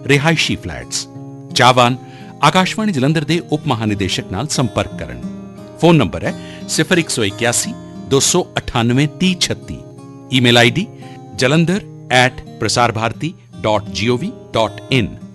ਰਿਹਾਇਸ਼ੀ ਫਲੈਟਸ। ਚਾਹਵਾਨ ਆਕਾਸ਼ਵਾਣੀ ਜਲੰਧਰ ਦੇ ਉਪ ਮਹਾਨਿਦੇਸ਼ਕ ਨਾਲ ਸੰਪਰਕ ਕਰਨ। ਫੋਨ ਨੰਬਰ ਹੈ 0181 298 3036। Email ID jalandhar@prasarbharati.gov.in।